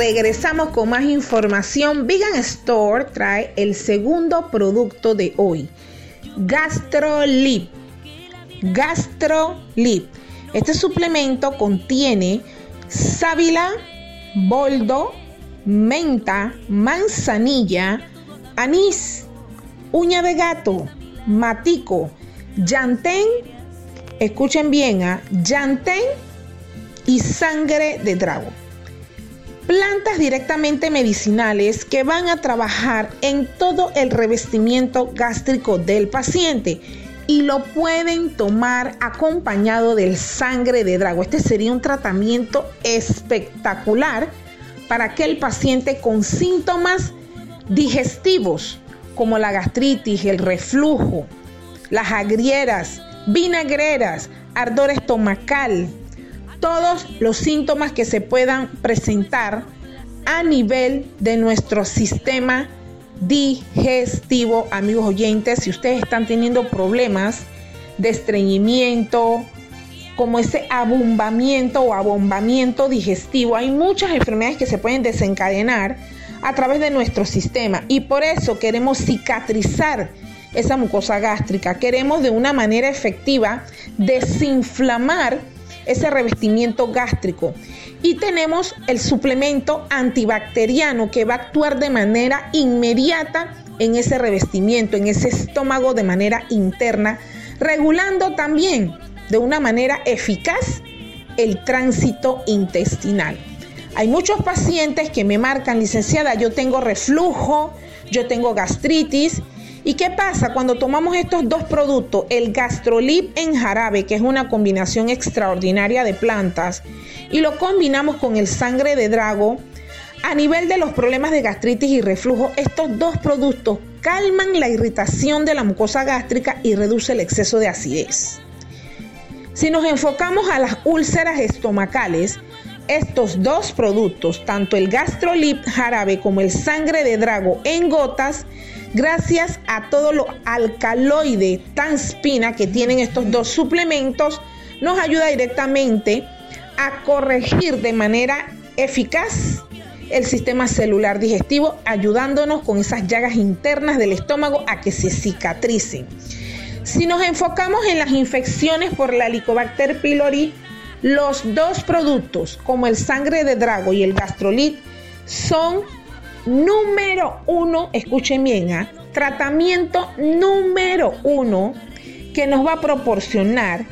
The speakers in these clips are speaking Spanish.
regresamos con más información. Vegan Store trae el segundo producto de hoy, GastroLip. GastroLip. Este suplemento contiene sábila, boldo, menta, manzanilla, anís, uña de gato, matico, llantén, escuchen bien, llantén y sangre de drago. Plantas directamente medicinales que van a trabajar en todo el revestimiento gástrico del paciente y lo pueden tomar acompañado del sangre de drago. Este sería un tratamiento espectacular para aquel paciente con síntomas digestivos como la gastritis, el reflujo, las agrieras, vinagreras, ardor estomacal, todos los síntomas que se puedan presentar a nivel de nuestro sistema digestivo. Amigos oyentes, si ustedes están teniendo problemas de estreñimiento, como ese abombamiento o abombamiento digestivo, hay muchas enfermedades que se pueden desencadenar a través de nuestro sistema y por eso queremos cicatrizar esa mucosa gástrica. Queremos de una manera efectiva desinflamar ese revestimiento gástrico y tenemos el suplemento antibacteriano que va a actuar de manera inmediata en ese revestimiento, en ese estómago de manera interna, regulando también de una manera eficaz el tránsito intestinal. Hay muchos pacientes que me marcan, licenciada, yo tengo reflujo, yo tengo gastritis. ¿Y qué pasa cuando tomamos estos dos productos? El GastroLip en jarabe, que es una combinación extraordinaria de plantas, y lo combinamos con el sangre de drago. A nivel de los problemas de gastritis y reflujo, estos dos productos calman la irritación de la mucosa gástrica y reduce el exceso de acidez. Si nos enfocamos a las úlceras estomacales, estos dos productos, tanto el GastroLip jarabe como el sangre de drago en gotas, gracias a todo lo alcaloide tanspina que tienen estos dos suplementos, nos ayuda directamente a corregir de manera eficaz el sistema celular digestivo, ayudándonos con esas llagas internas del estómago a que se cicatricen. Si nos enfocamos en las infecciones por la Helicobacter pylori, los dos productos, como el sangre de drago y el GastroLip, son número uno, escuchen bien, tratamiento número uno que nos va a proporcionar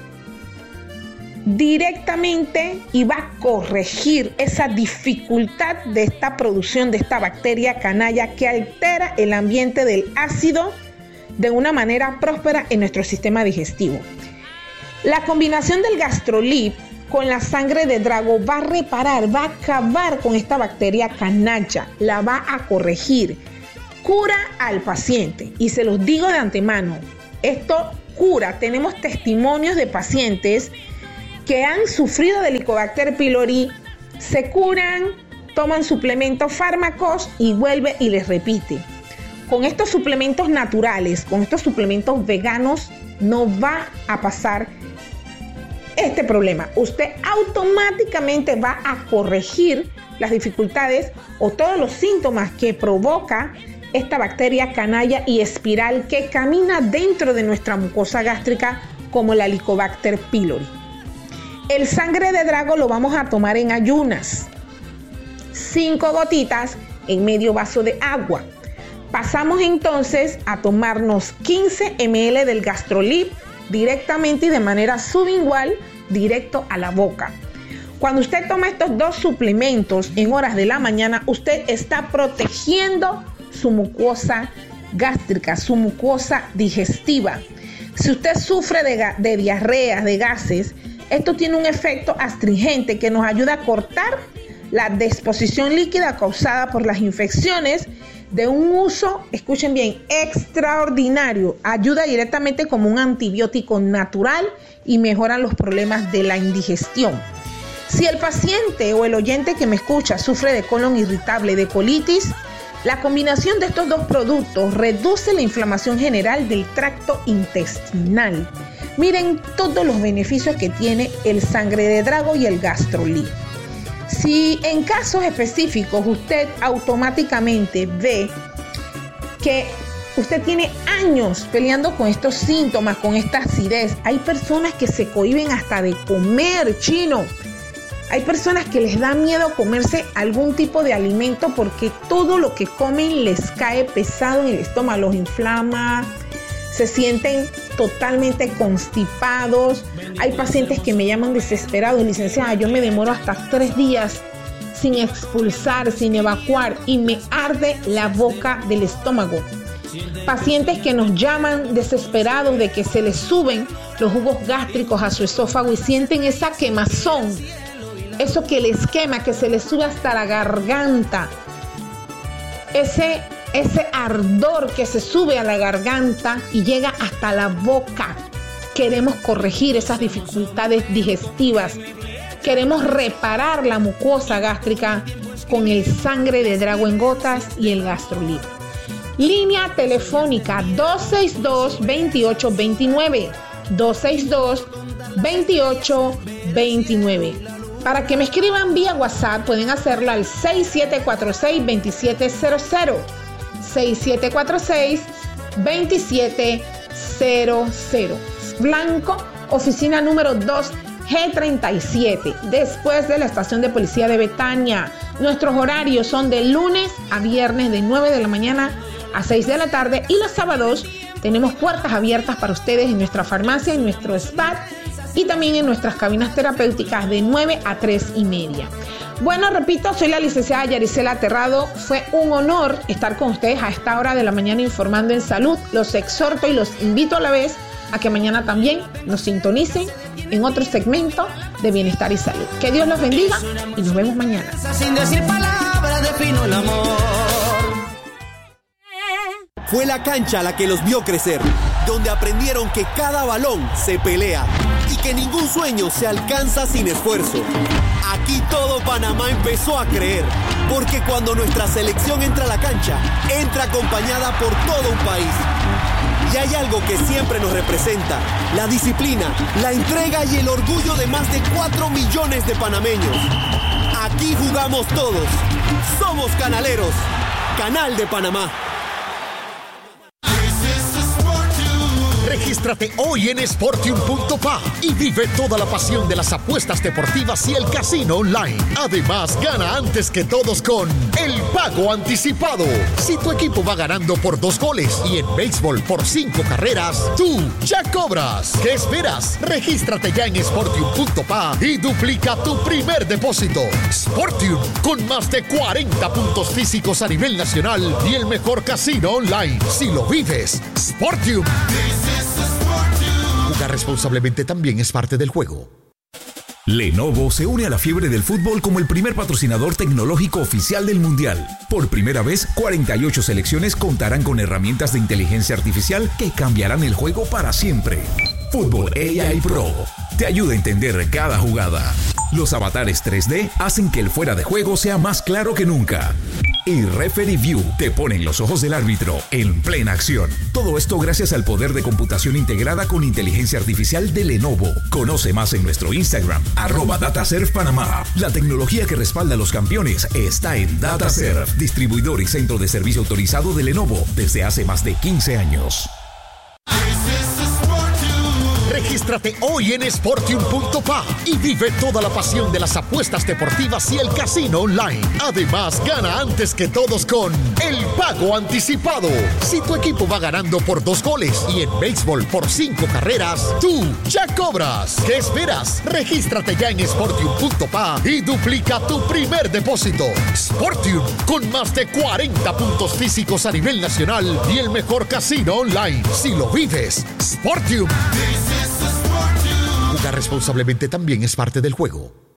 directamente y va a corregir esa dificultad de esta producción de esta bacteria canalla que altera el ambiente del ácido de una manera próspera en nuestro sistema digestivo. La combinación del GastroLip con la sangre de drago va a reparar, va a acabar con esta bacteria canalla, la va a corregir, cura al paciente. Y se los digo de antemano, esto cura. Tenemos testimonios de pacientes que han sufrido de Helicobacter pylori, se curan, toman suplementos, fármacos y vuelve y les repite. Con estos suplementos naturales, con estos suplementos veganos, no va a pasar este problema. Usted automáticamente va a corregir las dificultades o todos los síntomas que provoca esta bacteria canalla y espiral que camina dentro de nuestra mucosa gástrica como la Helicobacter pylori. El sangre de drago lo vamos a tomar en ayunas, 5 gotitas en medio vaso de agua. Pasamos entonces a tomarnos 15 ml del GastroLip directamente y de manera sublingual directo a la boca. Cuando usted toma estos dos suplementos en horas de la mañana, usted está protegiendo su mucosa gástrica, su mucosa digestiva. Si usted sufre de diarreas, de gases, esto tiene un efecto astringente que nos ayuda a cortar la disposición líquida causada por las infecciones de un uso, escuchen bien, extraordinario. Ayuda directamente como un antibiótico natural y mejora los problemas de la indigestión. Si el paciente o el oyente que me escucha sufre de colon irritable, de colitis, la combinación de estos dos productos reduce la inflamación general del tracto intestinal. Miren todos los beneficios que tiene el sangre de drago y el GastroLip. Si en casos específicos usted automáticamente ve que usted tiene años peleando con estos síntomas, con esta acidez, hay personas que se cohíben hasta de comer, chino. Hay personas que les da miedo comerse algún tipo de alimento porque todo lo que comen les cae pesado en el estómago, los inflama, se sienten totalmente constipados. Hay pacientes que me llaman desesperados, licenciada, yo me demoro hasta 3 días sin expulsar, sin evacuar y me arde la boca del estómago. Pacientes que nos llaman desesperados de que se les suben los jugos gástricos a su esófago y sienten esa quemazón, eso que les quema, que se les sube hasta la garganta, ese ardor que se sube a la garganta y llega hasta la boca. Queremos corregir esas dificultades digestivas. Queremos reparar la mucosa gástrica con el sangre de Drago en gotas y el GastroLib. Línea telefónica 262-2829. 262-2829. Para que me escriban vía WhatsApp pueden hacerlo al 6746-2700. 6746-2700. Blanco, oficina número 2G37, después de la estación de policía de Betania. Nuestros horarios son de lunes a viernes de 9 de la mañana a 6 de la tarde y los sábados tenemos puertas abiertas para ustedes en nuestra farmacia, en nuestro spa y también en nuestras cabinas terapéuticas de 9 a 3:30. Bueno, repito, soy la licenciada Yaricela Terrado. Fue un honor estar con ustedes a esta hora de la mañana informando en salud. Los exhorto y los invito a la vez a que mañana también nos sintonicen en otro segmento de bienestar y salud. Que Dios los bendiga y nos vemos mañana. Sin decir palabras defino el amor. Fue la cancha la que los vio crecer, donde aprendieron que cada balón se pelea y que ningún sueño se alcanza sin esfuerzo. Aquí todo Panamá empezó a creer, porque cuando nuestra selección entra a la cancha, entra acompañada por todo un país. Y hay algo que siempre nos representa: la disciplina, la entrega y el orgullo de más de 4 millones de panameños. Aquí jugamos todos. Somos canaleros. Canal de Panamá. Regístrate hoy en Sportium.pa y vive toda la pasión de las apuestas deportivas y el casino online. Además, gana antes que todos con el pago anticipado. Si tu equipo va ganando por 2 goles y en béisbol por 5 carreras, tú ya cobras. ¿Qué esperas? Regístrate ya en Sportium.pa y duplica tu primer depósito. Sportium, con más de 40 puntos físicos a nivel nacional y el mejor casino online. Si lo vives, Sportium. Jugar responsablemente también es parte del juego. Lenovo se une a la fiebre del fútbol como el primer patrocinador tecnológico oficial del Mundial. Por primera vez, 48 selecciones contarán con herramientas de inteligencia artificial que cambiarán el juego para siempre. Fútbol AI Pro te ayuda a entender cada jugada. Los avatares 3D hacen que el fuera de juego sea más claro que nunca. Y Referee View te ponen los ojos del árbitro en plena acción. Todo esto gracias al poder de computación integrada con inteligencia artificial de Lenovo. Conoce más en nuestro Instagram, @DataServPanamá. La tecnología que respalda a los campeones está en DataServ, distribuidor y centro de servicio autorizado de Lenovo desde hace más de 15 años. Regístrate hoy en Sportium.pa y vive toda la pasión de las apuestas deportivas y el casino online. Además, gana antes que todos con el pago anticipado. Si tu equipo va ganando por 2 goles y en béisbol por 5 carreras, tú ya cobras. ¿Qué esperas? Regístrate ya en Sportium.pa y duplica tu primer depósito. Sportium, con más de 40 puntos físicos a nivel nacional y el mejor casino online. Si lo vives, Sportium. Jugar responsablemente también es parte del juego.